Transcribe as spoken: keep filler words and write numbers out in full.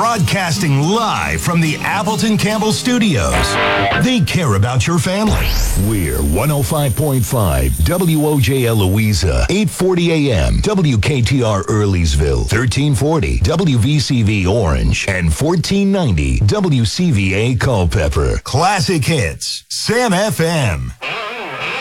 Broadcasting live from the Appleton Campbell Studios. They care about your family. We're one oh five point five W O J L Louisa, eight forty A M W K T R Earleysville, thirteen forty W V C V Orange, and fourteen ninety W C V A Culpeper. Classic hits, Sam F M.